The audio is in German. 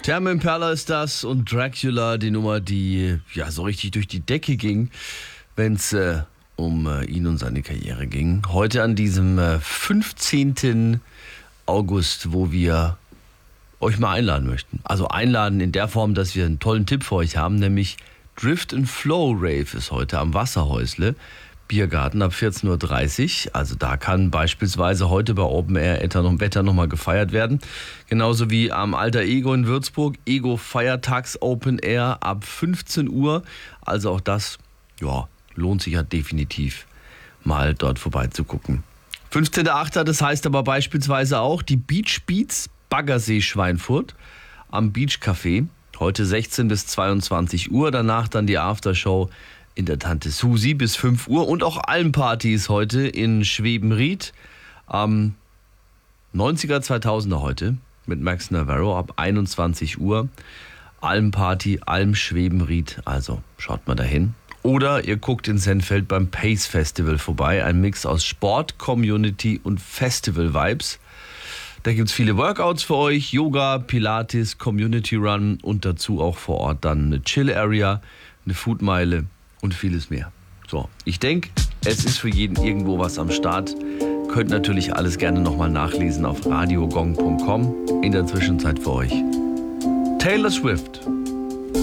Tame Impala ist das und Dracula, die Nummer, die ja so richtig durch die Decke ging, wenn es um ihn und seine Karriere ging. Heute an diesem 15. August, wo wir euch mal einladen möchten. Also einladen in der Form, dass wir einen tollen Tipp für euch haben, nämlich Drift and Flow Rave ist heute am Wasserhäusle. Biergarten ab 14.30 Uhr. Also da kann beispielsweise heute bei Open Air Wetter nochmal gefeiert werden. Genauso wie am Alter Ego in Würzburg. Ego Feiertags Open Air ab 15 Uhr. Also auch das, ja, lohnt sich ja definitiv mal dort vorbeizugucken. 15.8. Das heißt aber beispielsweise auch die Beach Beats Baggersee Schweinfurt am Beach Café. Heute 16 bis 22 Uhr. Danach dann die Aftershow in der Tante Susi bis 5 Uhr und auch Almpartys heute in Schwebenried am 90er 2000er heute mit Max Navarro ab 21 Uhr. Almparty, Alm Schwebenried, also schaut mal dahin. Oder ihr guckt in Sennfeld beim Pace Festival vorbei, ein Mix aus Sport, Community und Festival-Vibes. Da gibt es viele Workouts für euch, Yoga, Pilates, Community Run und dazu auch vor Ort dann eine Chill-Area, eine Foodmeile und vieles mehr. So, ich denke, es ist für jeden irgendwo was am Start. Könnt natürlich alles gerne nochmal nachlesen auf radiogong.com. In der Zwischenzeit für euch Taylor Swift.